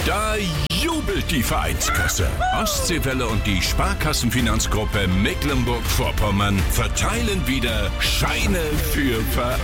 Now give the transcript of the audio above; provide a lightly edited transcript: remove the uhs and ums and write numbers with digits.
Da jubelt die Vereinskasse. Ostseewelle und die Sparkassenfinanzgruppe Mecklenburg-Vorpommern verteilen wieder Scheine für